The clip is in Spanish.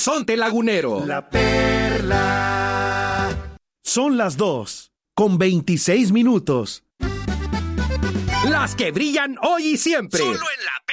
horizonte lagunero. La Perla. Son las 2:26. Las que brillan hoy y siempre. Solo en La